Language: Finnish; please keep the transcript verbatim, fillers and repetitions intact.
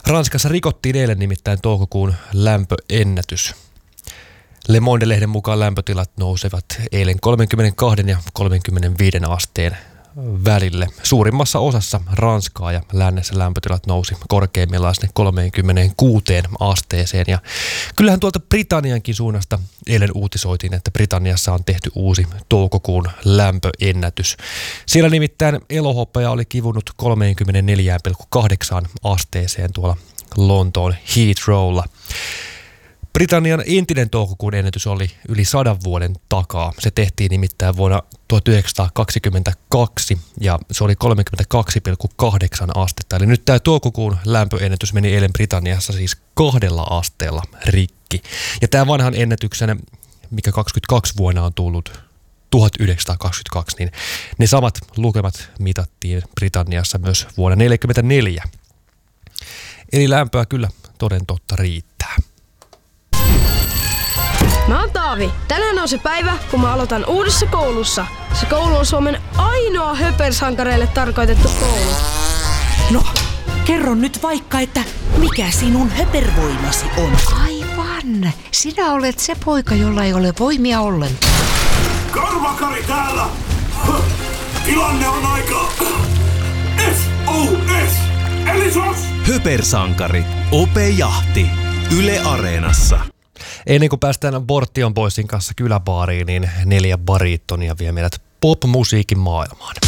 Ranskassa rikottiin eilen nimittäin toukokuun lämpöennätys. Le Monde-lehden mukaan lämpötilat nousevat eilen kolmekymmentäkaksi ja kolmekymmentäviisi asteen välille. Suurimmassa osassa Ranskaa ja lännessä lämpötilat nousi korkeimmillaan sinne kolmekymmentäkuusi asteeseen. Ja kyllähän tuolta Britanniankin suunnasta eilen uutisoitiin, että Britanniassa on tehty uusi toukokuun lämpöennätys. Siellä nimittäin elohopea oli kivunut kolmekymmentäneljä pilkku kahdeksan asteeseen tuolla Lontoon Heathrowlla. Britannian entinen toukokuun ennätys oli yli sadan vuoden takaa. Se tehtiin nimittäin vuonna tuhatyhdeksänsataakaksikymmentäkaksi ja se oli kolmekymmentäkaksi pilkku kahdeksan astetta. Eli nyt tämä toukokuun lämpöennätys meni eilen Britanniassa siis kahdella asteella rikki. Ja tämä vanhan ennätyksen, mikä kaksikymmentäkaksi vuonna on tullut tuhatyhdeksänsataakaksikymmentäkaksi, niin ne samat lukemat mitattiin Britanniassa myös vuonna neljäkymmentäneljä. Eli lämpöä kyllä toden totta riittää. Mä oon Taavi. Tänään on se päivä, kun mä aloitan uudessa koulussa. Se koulu on Suomen ainoa höpersankareille tarkoitettu koulu. No, kerro nyt vaikka, että mikä sinun höpervoimasi on? Aivan. Sinä olet se poika, jolla ei ole voimia ollenkaan. Karvakari täällä! Tilanne on aika... S O S! Eli sos! Höpersankari. Ope Jahti. Yle Areenassa. Ennen kuin päästään Bortion Boysin kanssa kyläbaariin, niin neljä bariittonia vie meidät pop-musiikin maailmaan.